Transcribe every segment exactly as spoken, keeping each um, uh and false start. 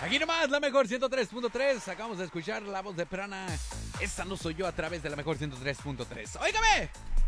Aquí nomás, la mejor ciento tres punto tres. Acabamos de escuchar la voz de Prana. Esta no soy yo, a través de la mejor ciento tres punto tres. ¡Óigame!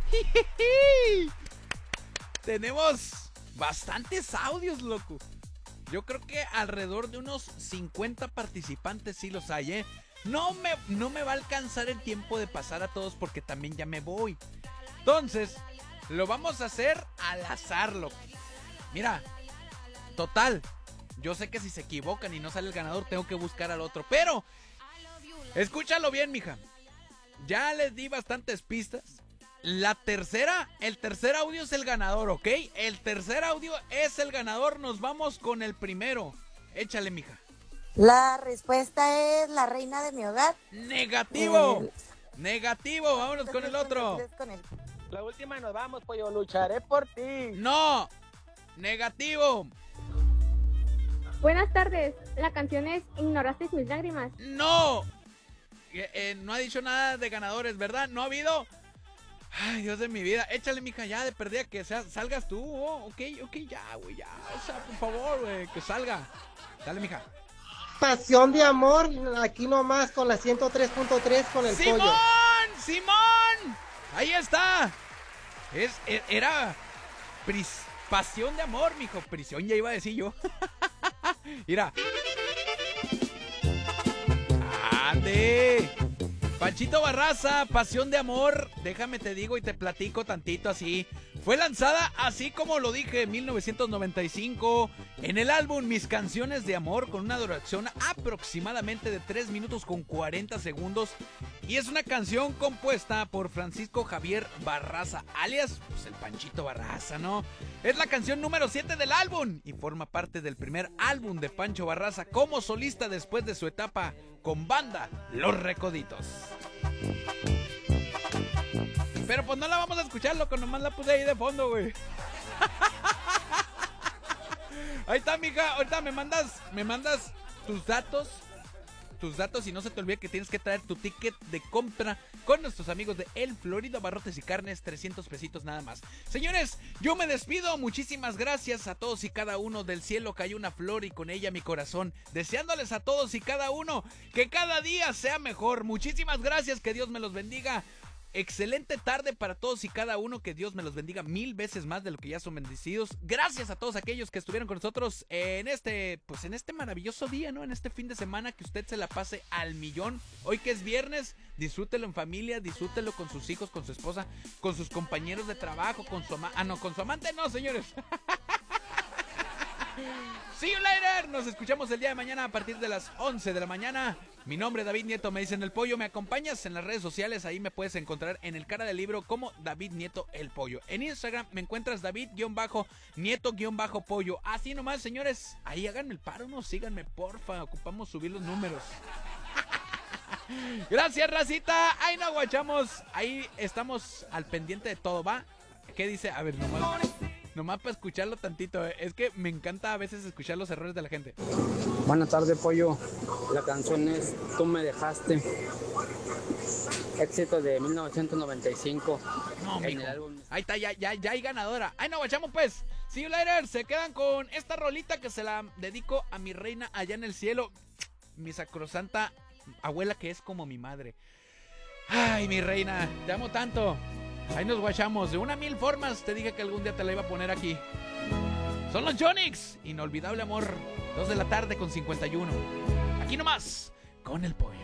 Tenemos bastantes audios, loco. Yo creo que alrededor de unos cincuenta participantes sí los hay, ¿eh? No me, no me va a alcanzar el tiempo de pasar a todos porque también ya me voy. Entonces, lo vamos a hacer al azar, loco. Mira, total, yo sé que si se equivocan y no sale el ganador, tengo que buscar al otro. Pero, escúchalo bien, mija. Ya les di bastantes pistas. La tercera, el tercer audio es el ganador, ¿ok? El tercer audio es el ganador. Nos vamos con el primero. Échale, mija. La respuesta es la reina de mi hogar. Negativo. El... Negativo. Vámonos con el otro. Con el... La última y nos vamos, pollo. Lucharé por ti. No. Negativo. Buenas tardes. La canción es Ignoraste mis lágrimas. No. Eh, eh, no ha dicho nada de ganadores, ¿verdad? ¿No ha habido? Ay, Dios de mi vida. Échale, mija, ya de perdida que sea, salgas tú. Oh, ok, ok, ya, güey, ya. O sea, por favor, güey, que salga. Dale, mija. Pasión de amor, aquí nomás con la ciento tres punto tres con el ¡Simón! pollo. ¡Simón! Ahí está. Es, era pris, pasión de amor, mijo. Prisión ya iba a decir yo. Mira. ¡Ande! Panchito Barraza, Pasión de Amor, déjame te digo y te platico tantito así. Fue lanzada, así como lo dije, en mil novecientos noventa y cinco, en el álbum Mis Canciones de Amor, con una duración aproximadamente de tres minutos con cuarenta segundos. Y es una canción compuesta por Francisco Javier Barraza, alias, pues el Panchito Barraza, ¿no? Es la canción número siete del álbum y forma parte del primer álbum de Pancho Barraza como solista después de su etapa con banda Los Recoditos. Pero pues no la vamos a escuchar, loco, nomás la puse ahí de fondo, güey. Ahí está, mija, ahorita me mandas, me mandas tus datos, tus datos y no se te olvide que tienes que traer tu ticket de compra con nuestros amigos de El Florido Barrotes y Carnes, trescientos pesitos nada más. Señores, yo me despido, muchísimas gracias a todos y cada uno. Del cielo cayó una flor y con ella mi corazón, deseándoles a todos y cada uno que cada día sea mejor. Muchísimas gracias, que Dios me los bendiga. Excelente tarde para todos y cada uno, que Dios me los bendiga mil veces más de lo que ya son bendecidos. Gracias a todos aquellos que estuvieron con nosotros en este, pues en este maravilloso día, ¿no? En este fin de semana, que usted se la pase al millón. Hoy que es viernes, disfrútelo en familia, disfrútelo con sus hijos, con su esposa, con sus compañeros de trabajo, con su amante. Ah, no, con su amante no, señores. See you later. Nos escuchamos el día de mañana a partir de las once de la mañana. Mi nombre es David Nieto, me dicen El Pollo. ¿Me acompañas en las redes sociales? Ahí me puedes encontrar en el cara del libro como David Nieto El Pollo. En Instagram me encuentras David-Nieto-Pollo. Así nomás, señores. Ahí háganme el paro, no, síganme, porfa. Ocupamos subir los números. Gracias, racita. Ahí nos guachamos. Ahí estamos al pendiente de todo, ¿va? ¿Qué dice? A ver, nomás... Nomás para escucharlo tantito, eh. Es que me encanta a veces escuchar los errores de la gente. Buenas tardes, pollo. La canción es Tú me dejaste. Éxito de mil novecientos noventa y cinco. No, en mijo. el álbum. Ahí está, ya, ya, ya hay ganadora. Ahí nos guachamos, pues. See you later. Se quedan con esta rolita que se la dedico a mi reina allá en el cielo. Mi sacrosanta abuela, que es como mi madre. Ay, mi reina, te amo tanto. Ahí nos guachamos. De una mil formas te dije que algún día te la iba a poner aquí. Son los Jonix. Inolvidable amor. Dos de la tarde con cincuenta y uno. Aquí nomás, con el pollo.